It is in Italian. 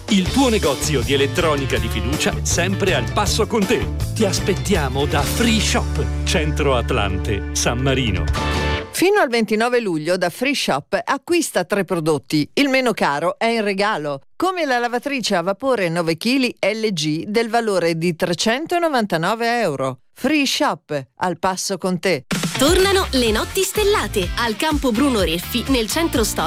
il tuo negozio di elettronica di fiducia sempre al passo con te. Ti aspettiamo da Free Shop, Centro Atlante, San Marino. Fino al 29 luglio da Free Shop acquista 3 prodotti. Il meno caro è in regalo, come la lavatrice a vapore 9 kg LG del valore di €399. Free Shop, al passo con te. Tornano le notti stellate al campo Bruno Reffi nel centro storico